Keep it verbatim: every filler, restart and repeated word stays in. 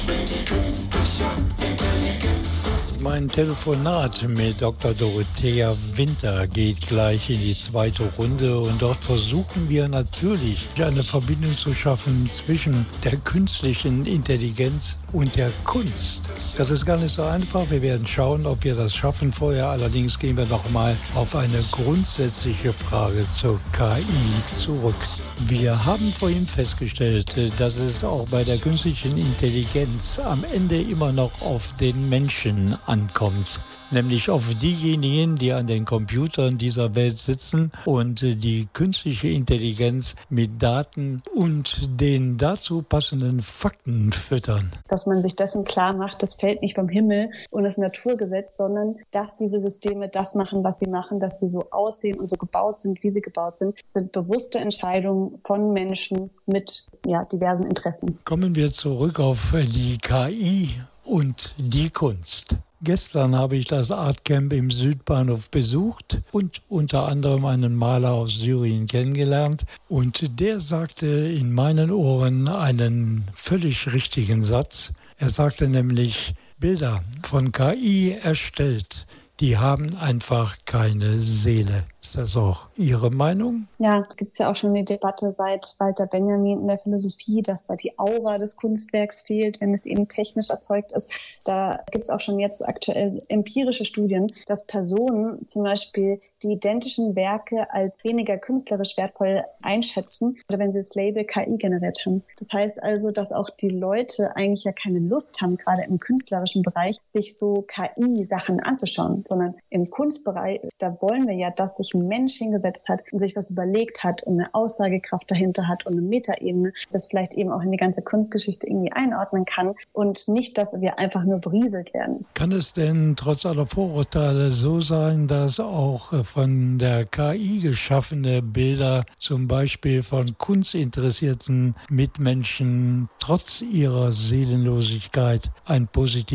Mein Telefonat mit Doktor Dorothea Winter geht gleich in die zweite Runde und dort versuchen wir natürlich eine Verbindung zu schaffen zwischen der künstlichen Intelligenz und der Kunst. Das ist gar nicht so einfach. Wir werden schauen, ob wir das schaffen. Vorher allerdings gehen wir noch mal auf eine grundsätzliche Frage zur K I zurück. Wir haben vorhin festgestellt, dass es auch bei der künstlichen Intelligenz am Ende immer noch auf den Menschen ankommt. Nämlich auf diejenigen, die an den Computern dieser Welt sitzen und die künstliche Intelligenz mit Daten und den dazu passenden Fakten füttern. Dass man sich dessen klar macht, das fällt nicht vom Himmel und das Naturgesetz, sondern dass diese Systeme das machen, was sie machen, dass sie so aussehen und so gebaut sind, wie sie gebaut sind, sind bewusste Entscheidungen von Menschen mit ja, diversen Interessen. Kommen wir zurück auf die K I und die Kunst. Gestern habe ich das Artcamp im Südbahnhof besucht und unter anderem einen Maler aus Syrien kennengelernt. Und der sagte in meinen Ohren einen völlig richtigen Satz. Er sagte nämlich, Bilder von K I erstellt, die haben einfach keine Seele. Ist das auch Ihre Meinung? Ja, es gibt ja auch schon die Debatte seit Walter Benjamin in der Philosophie, dass da die Aura des Kunstwerks fehlt, wenn es eben technisch erzeugt ist. Da gibt es auch schon jetzt aktuell empirische Studien, dass Personen zum Beispiel die identischen Werke als weniger künstlerisch wertvoll einschätzen oder wenn sie das Label K I generiert haben. Das heißt also, dass auch die Leute eigentlich ja keine Lust haben, gerade im künstlerischen Bereich, sich so K I-Sachen anzuschauen, sondern im Kunstbereich, da wollen wir ja, dass sich ein Mensch hingesetzt hat und sich was überlegt hat und eine Aussagekraft dahinter hat und eine Metaebene, das vielleicht eben auch in die ganze Kunstgeschichte irgendwie einordnen kann und nicht, dass wir einfach nur berieselt werden. Kann es denn trotz aller Vorurteile so sein, dass auch von der K I geschaffene Bilder, zum Beispiel von kunstinteressierten Mitmenschen, trotz ihrer Seelenlosigkeit ein positives